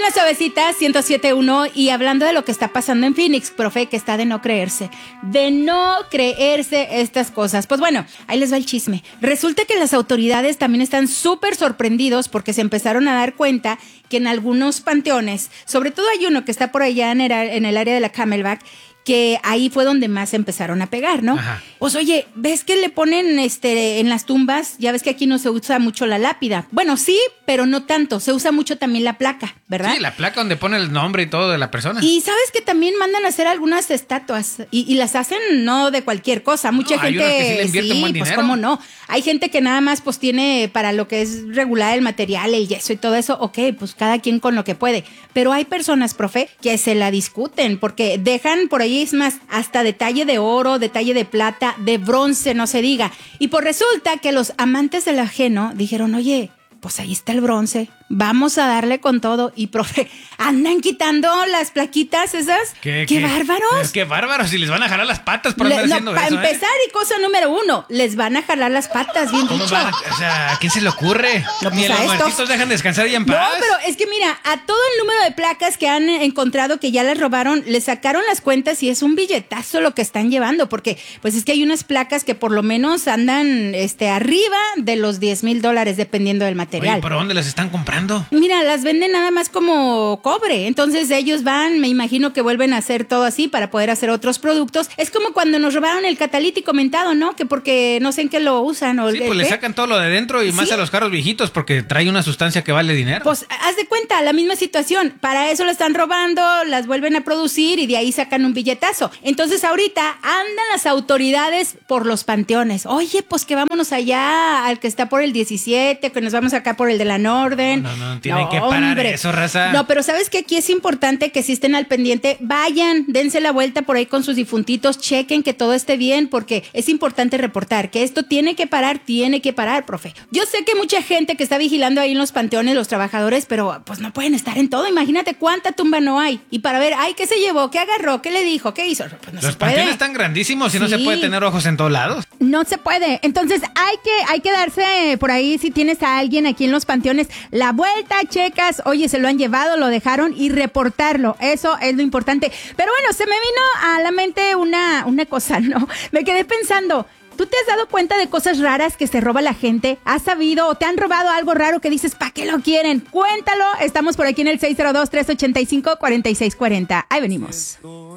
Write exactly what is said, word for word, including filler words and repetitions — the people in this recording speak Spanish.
la suavecita ciento siete punto uno y hablando de lo que está pasando en Phoenix, profe, que está de no creerse, de no creerse estas cosas. Pues bueno, ahí les va el chisme. Resulta que las autoridades también están súper sorprendidos porque se empezaron a dar cuenta que en algunos panteones, sobre todo hay uno que está por allá en el, en el área de la Camelback, que ahí fue donde más empezaron a pegar, ¿no? Ajá. Pues oye, ¿ves que le ponen este en las tumbas? Ya ves que aquí no se usa mucho la lápida. Bueno, sí, pero no tanto. Se usa mucho también la placa, ¿verdad? Sí, la placa donde pone el nombre y todo de la persona. Y sabes que también mandan a hacer algunas estatuas y, y las hacen no de cualquier cosa. Mucha No, hay gente, unas que sí le invierten sí, buen pues dinero. cómo no. Hay gente que nada más pues tiene para lo que es regular el material, el yeso y todo eso. Ok, pues cada quien con lo que puede. Pero hay personas, profe, que se la discuten porque dejan por ahí, es más, hasta detalle de oro, detalle de plata, de bronce, no se diga. Y pues resulta que los amantes del ajeno dijeron, oye, pues ahí está el bronce, vamos a darle con todo. Y profe, andan quitando las plaquitas esas. ¿Qué, ¡Qué qué? bárbaros! ¡Qué bárbaros! Si les van a jalar las patas por Le- andar no, haciendo para eso, empezar, ¿eh? y cosa número uno, les van a jalar las patas, bien ¿Cómo dicho. van a- o sea, ¿a quién se le ocurre? No, Ni pues a a los estos. muertitos dejan descansar ya en No, paz. pero es que mira, a todo el número de placas que han encontrado que ya les robaron, les sacaron las cuentas y es un billetazo lo que están llevando, porque pues es que hay unas placas que por lo menos andan este, arriba de los diez mil dólares dependiendo del material. Oye, ¿por dónde las están comprando? Mira, las venden nada más como cobre, entonces ellos van, me imagino que vuelven a hacer todo así para poder hacer otros productos. Es como cuando nos robaron el catalítico mentado, ¿no? Que porque no sé en qué lo usan. O Sí, pues ¿qué? le sacan todo lo de dentro y más Sí. a los carros viejitos porque trae una sustancia que vale dinero. Pues haz de cuenta, la misma situación. Para eso lo están robando, las vuelven a producir y de ahí sacan un billetazo. Entonces ahorita andan las autoridades por los panteones. Oye, pues que vámonos allá al que está por el diecisiete, que nos vamos acá por el de la Norden. No, no, no, tienen que parar eso, raza. No, pero ¿sabes qué? Aquí es importante que si estén al pendiente, vayan, dense la vuelta por ahí con sus difuntitos, chequen que todo esté bien, porque es importante reportar que esto tiene que parar, tiene que parar, profe. Yo sé que mucha gente que está vigilando ahí en los panteones, los trabajadores, pero pues no pueden estar en todo. Imagínate cuánta tumba no hay. Y para ver, ay, ¿qué se llevó? ¿Qué agarró? ¿Qué le dijo? ¿Qué hizo? Pues no Los se puede. panteones están grandísimos y no se Sí. puede tener ojos en todos lados. No se puede. Entonces hay que, hay que darse por ahí, si tienes a alguien aquí en los panteones, la vuelta, checas, oye, se lo han llevado, lo dejaron y reportarlo. Eso es lo importante. Pero bueno, se me vino a la mente una, una cosa, ¿no? Me quedé pensando, ¿tú te has dado cuenta de cosas raras que se roba la gente? ¿Has sabido o te han robado algo raro que dices, ¿para qué lo quieren? Cuéntalo. Estamos por aquí en el seis cero dos, tres ocho cinco, cuatro seis cuatro cero. Ahí venimos.